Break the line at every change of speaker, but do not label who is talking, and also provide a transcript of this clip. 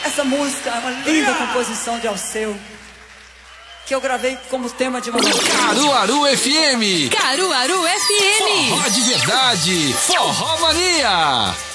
Essa música é uma linda composição de Alceu, que eu gravei como tema de uma novela.
Caruaru FM.
Caruaru FM.
Forró de verdade. Forró Mania.